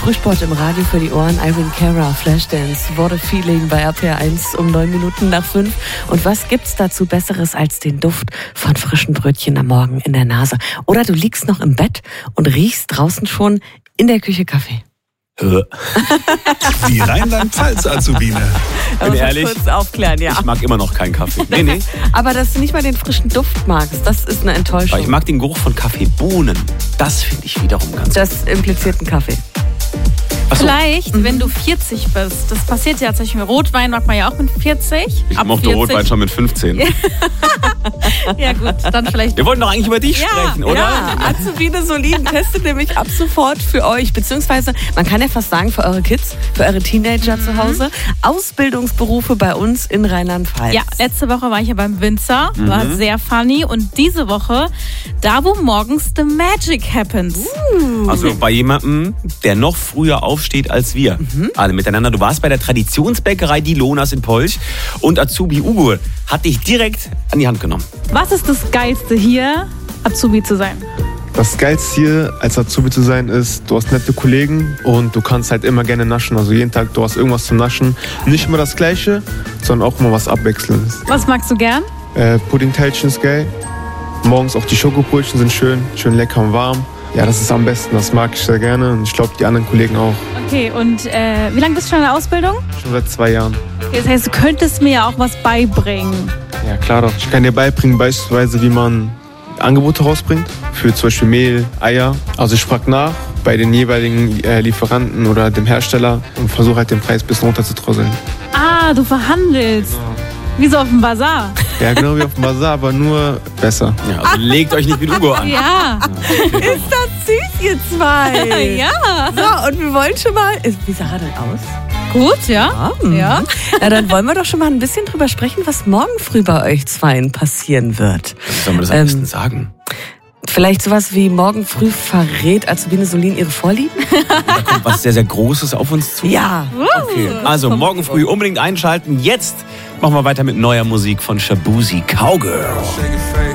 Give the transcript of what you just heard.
Frühsport im Radio für die Ohren. Irene Cara, Flashdance, What a Feeling bei RPR1 um 9 Minuten nach 5. Und was gibt's dazu Besseres als den Duft von frischen Brötchen am Morgen in der Nase? Oder du liegst noch im Bett und riechst draußen schon in der Küche Kaffee. Die Rheinland-Pfalz-Azubine. Bin ehrlich, kurz aufklären, ja. Ich mag immer noch keinen Kaffee. Nee. Aber dass du nicht mal den frischen Duft magst, das ist eine Enttäuschung. Aber ich mag den Geruch von Kaffeebohnen. Das finde ich wiederum ganz Das impliziert einen Kaffee. Achso, Vielleicht, wenn du 40 bist. Das passiert ja tatsächlich mit Rotwein, mag man ja auch mit 40. ich mochte 40. Rotwein schon mit 15. Ja gut, dann vielleicht. Wir wollten doch eigentlich über dich sprechen, oder? Ja, Azubine Solin testet nämlich ab sofort für euch, beziehungsweise man kann ja fast sagen für eure Kids, für eure Teenager zu Hause, Ausbildungsberufe bei uns in Rheinland-Pfalz. Ja, letzte Woche war ich ja beim Winzer, war sehr funny. Und diese Woche, da wo morgens the magic happens. Also bei jemandem, der noch früher aufsteht als wir. Alle miteinander. Du warst bei der Traditionsbäckerei Die Lonas in Polch und Azubi Ugo hat dich direkt an die Hand genommen. Was ist das Geilste hier, Azubi zu sein? Das Geilste hier als Azubi zu sein ist, du hast nette Kollegen und du kannst halt immer gerne naschen. Also jeden Tag, du hast irgendwas zum Naschen. Nicht immer das Gleiche, sondern auch immer was Abwechselndes. Was magst du gern? Puddingteilchen ist geil. Morgens auch die Schokobrötchen sind schön lecker und warm. Ja, das ist am besten, das mag ich sehr gerne und ich glaube, die anderen Kollegen auch. Okay, und wie lange bist du schon in der Ausbildung? Schon seit 2 Jahren. Okay, das heißt, du könntest mir ja auch was beibringen. Ja, klar doch. Ich kann dir beibringen, beispielsweise, wie man Angebote rausbringt. Für zum Beispiel Mehl, Eier. Also ich frage nach bei den jeweiligen Lieferanten oder dem Hersteller und versuche halt den Preis ein bisschen runterzudrosseln. Ah, du verhandelst. Wie so auf dem Bazar. Ja, genau wie auf dem Bazar, aber nur besser. Ja, also legt euch nicht mit Ugo an. Ja. Ist das süß, ihr zwei? Ja. So, und wir wollen schon mal... Wie sah er denn aus? Gut, ja. Ja. Na, dann wollen wir doch schon mal ein bisschen drüber sprechen, was morgen früh bei euch zweien passieren wird. Wie soll man das am besten sagen? Vielleicht sowas wie morgen früh verrät Azubine Solin ihre Vorlieben? Da kommt was sehr, sehr Großes auf uns zu. Ja. Okay. Also morgen früh unbedingt einschalten. Jetzt machen wir weiter mit neuer Musik von Shaboozey, Cowgirl.